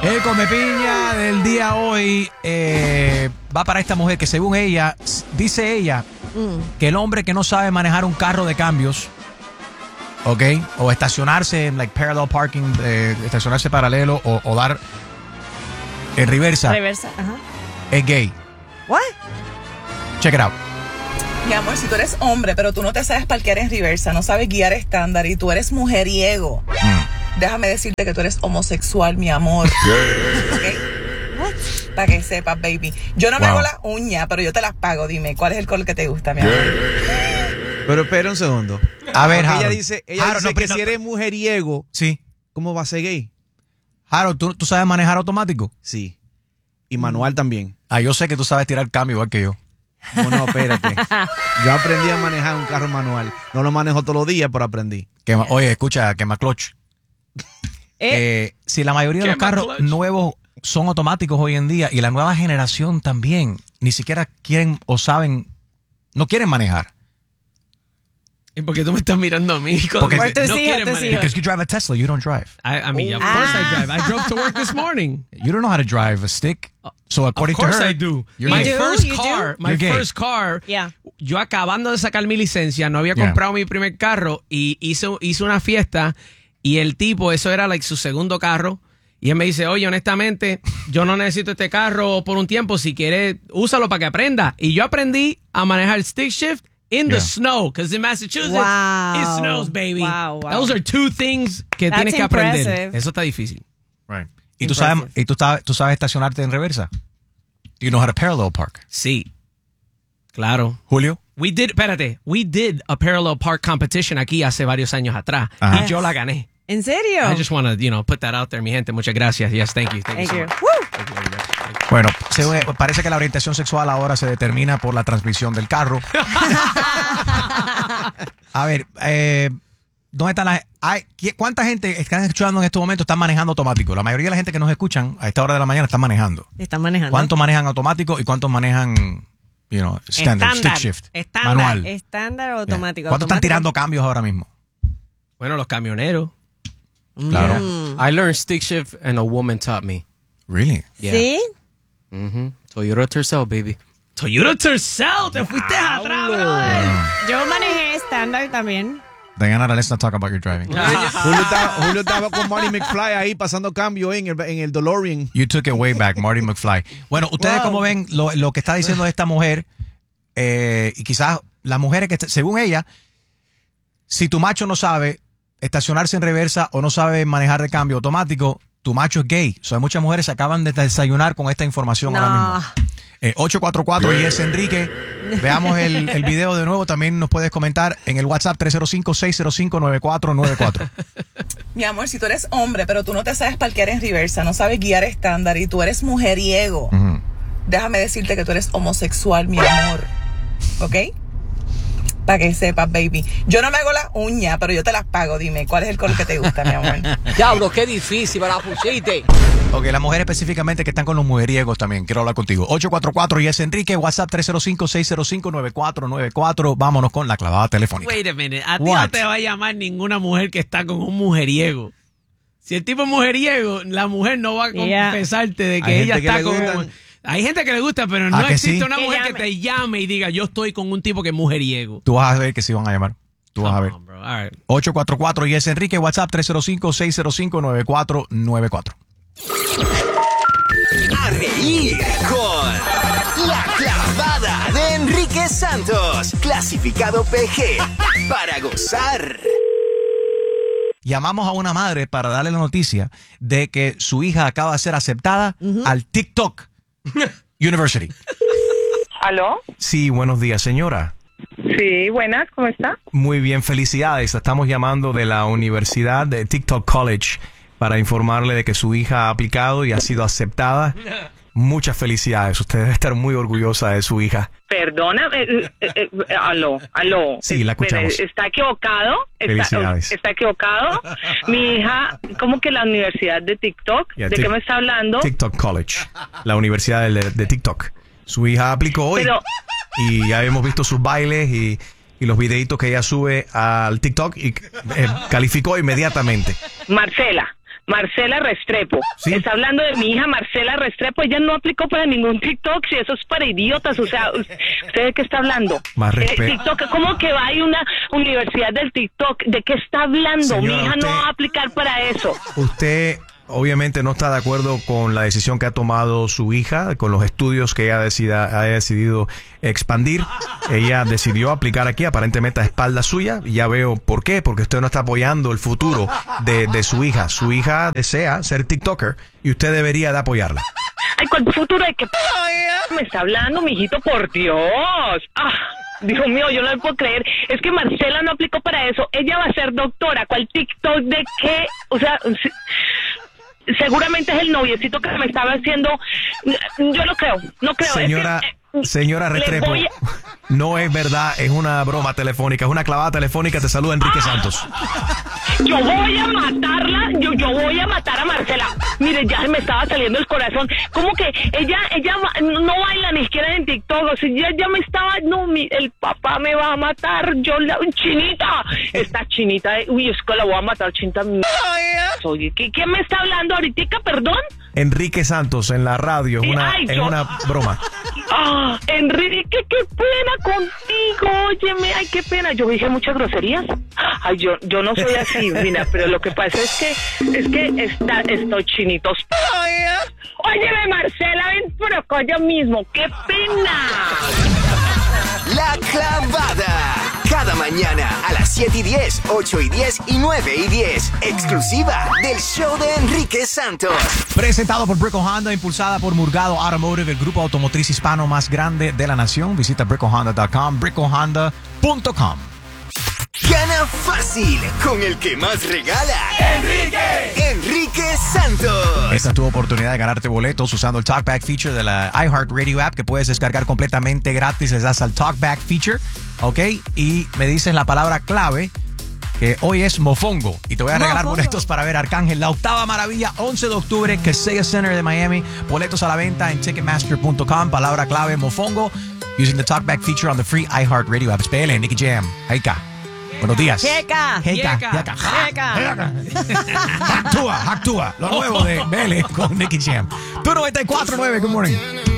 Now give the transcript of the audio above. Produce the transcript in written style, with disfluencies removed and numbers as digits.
El come piña del día hoy va para esta mujer que según ella, dice ella, que el hombre que no sabe manejar un carro de cambios, ¿ok? O estacionarse en like parallel parking, estacionarse paralelo o dar en reversa, Ajá. es gay. What? Check it out. Mi amor, si tú eres hombre, pero tú no te sabes parquear en reversa, no sabes guiar estándar y tú eres mujeriego, déjame decirte que tú eres homosexual, mi amor. ¿Okay? Para que sepas, baby. Yo no me hago las uñas, pero yo te las pago. Dime, ¿cuál es el color que te gusta, mi amor? Pero espera un segundo. A ver, ella Harold. dice Harold, no, que no, si eres mujeriego, sí. ¿cómo va a ser gay? Harold, ¿tú sabes manejar automático? Sí. Y manual también. Ah, yo sé que tú sabes tirar cambio igual que yo. No, espérate. Yo aprendí a manejar un carro manual. No lo manejo todos los días, pero aprendí. Oye, escucha, quema clutch. Si la mayoría de los carros nuevos son automáticos hoy en día y la nueva generación también ni siquiera quieren o saben, no quieren manejar. ¿Y por qué tú me estás mirando a mí? Porque Por tus no hijos, quieren tus manejar. hijos. Because you drive a Tesla, you don't drive. I mean, of course I drive. I drove to work this morning. You don't know how to drive a stick. So according Of course to her, I do. you're My gay. first You do? car, my You're gay. first car. Yeah. Yo acabando de sacar mi licencia, no había Yeah. comprado mi primer carro y hice una fiesta y el tipo, eso era like su segundo carro. Y él me dice, oye, honestamente, yo no necesito este carro por un tiempo. Si quieres, úsalo para que aprenda. Y yo aprendí a manejar stick shift in the snow. Because in Massachusetts, Wow. it snows, baby. Wow, wow. Those are two things que That's tienes que aprender. impressive. Eso está difícil. Right. ¿Y tú sabes estacionarte en reversa? Do you know how to parallel park? Sí. Claro. Julio? We did a parallel park competition aquí hace varios años atrás. Ajá. Y yo la gané. ¿En serio? I just want to, put that out there, mi gente. Muchas gracias. Yes, thank you. Thank so you. much. Woo. Bueno, parece que la orientación sexual ahora se determina por la transmisión del carro. A ver, ¿dónde están ¿cuánta gente están escuchando en este momento están manejando automático? La mayoría de la gente que nos escuchan a esta hora de la mañana están manejando. Están manejando. ¿Cuántos manejan automático y cuántos manejan, standard, stick shift, manual? Estándar o automático. ¿Cuántos están tirando cambios ahora mismo? Bueno, los camioneros. Claro. I learned stick shift and a woman taught me. Really? Yeah. ¿Sí? Toyota Tercel, baby. Toyota Tercel, te fuiste atrás, brother. Yo manejé estándar también. Diana, let's not talk about your driving. Julio estaba con Marty McFly ahí pasando cambio en el DeLorean. You took it way back, Marty McFly. Bueno, ustedes como ven lo que está diciendo esta mujer, y quizás las mujeres que, según ella, si tu macho no sabe estacionarse en reversa o no sabe manejar de cambio automático, tu macho es gay. Hay muchas mujeres que acaban de desayunar con esta información ahora mismo. 844 y es Enrique. Veamos el video de nuevo. También nos puedes comentar en el WhatsApp 305-605-9494. Mi amor, si tú eres hombre, pero tú no te sabes parquear en reversa, no sabes guiar estándar y tú eres mujeriego, déjame decirte que tú eres homosexual, mi amor. ¿Ok? Para que sepas, baby. Yo no me hago las uñas, pero yo te las pago. Dime, ¿cuál es el color que te gusta, mi amor? Diablo, qué difícil, me la pusiste. Ok, las mujeres específicamente que están con los mujeriegos también. Quiero hablar contigo. 844 y es Enrique. WhatsApp 305-605-9494. Vámonos con la clavada telefónica. Wait a minute. A ti What? no te va a llamar ninguna mujer que está con un mujeriego. Si el tipo es mujeriego, la mujer no va a confesarte de que Hay ella gente que está le con gustan. un... Hay gente que le gusta, pero no que existe sí? una Que mujer llame. que te llame y diga, yo estoy con un tipo que es mujeriego. Tú vas a ver que sí van a llamar. Tú vas a ver. Come on, bro. All right. 844 y es Enrique. WhatsApp 305-605-9494. A reír con La Clavada de Enrique Santos, clasificado PG, para gozar. Llamamos a una madre para darle la noticia de que su hija acaba de ser aceptada al TikTok University. ¿Aló? Sí, buenos días, señora. Sí, buenas, ¿cómo está? Muy bien, felicidades. Estamos llamando de la Universidad de TikTok College para informarle de que su hija ha aplicado y ha sido aceptada. Muchas felicidades. Usted debe estar muy orgullosa de su hija. Perdona, aló. Sí, la escuchamos. ¿Está equivocado? Felicidades. ¿Está equivocado? Mi hija, ¿cómo que la universidad de TikTok? Yeah, ¿De qué me está hablando? TikTok College, la Universidad de TikTok. Su hija aplicó hoy y ya hemos visto sus bailes y los videitos que ella sube al TikTok y calificó inmediatamente. Marcela, Marcela Restrepo. Sí. Está hablando de mi hija Marcela Restrepo. Ella no aplicó para ningún TikTok, si eso es para idiotas. O sea, ¿usted de qué está hablando? Más respeto. TikTok, ¿cómo que va a ir una universidad del TikTok? ¿De qué está hablando? Señora, Mi hija no usted- va a aplicar para eso. Usted obviamente no está de acuerdo con la decisión que ha tomado su hija, con los estudios que ella ha decidido expandir. Ella decidió aplicar aquí, aparentemente a espalda suya, y ya veo por qué, porque usted no está apoyando el futuro de su hija. Su hija desea ser TikToker y usted debería de apoyarla. Ay, ¿cuál futuro de qué me está hablando, mijito? Por Dios. Ah, Dios mío, yo no le puedo creer. Es que Marcela no aplicó para eso. Ella va a ser doctora. ¿Cuál TikTok de qué? O sea, seguramente es el noviecito que me estaba haciendo. Yo no creo, no creo. Señora le Restrepo, voy a- no es verdad, es una broma telefónica, es una clavada telefónica. Te saluda Enrique Santos. Yo voy a matarla, yo voy a matar a Marcela. Mire, ya me estaba saliendo el corazón. ¿Cómo que ella no baila ni siquiera en TikTok? O sea, ya me estaba, el papá me va a matar. Chinita, esta chinita, uy, es que la voy a matar, chinita. Oye, ¿quién me está hablando ahorita, perdón? Enrique Santos en la radio, es una broma. Ah, Enrique, qué pena contigo, óyeme, ay, qué pena. Yo dije muchas groserías. Ay, yo no soy así, mira, pero lo que pasa es que estos chinitos. Óyeme, Marcela, ven por acá yo mismo, qué pena. La Clavada. Cada mañana a las 7:10, 8:10 y 9:10. Exclusiva del show de Enrique Santos. Presentado por Brico Honda, impulsada por Murgado Automotive, el grupo automotriz hispano más grande de la nación. Visita bricohonda.com, bricohonda.com. Gana fácil con el que más regala. Enrique Santos. Esta es tu oportunidad de ganarte boletos usando el Talkback feature de la iHeartRadio app que puedes descargar completamente gratis. Les das al Talkback feature, ¿ok? Y me dices la palabra clave, que hoy es mofongo. Y te voy a regalar boletos para ver Arcángel, la octava maravilla, 11 de octubre, Kaseya Center de Miami. Boletos a la venta en Ticketmaster.com. Palabra clave mofongo. Using the Talkback feature on the free iHeartRadio app. PL, Nicky Jam. Heika. Buenos días. Checa. Checa. Actúa. Lo nuevo de Vélez con Nicky Jam. 294.9, good morning.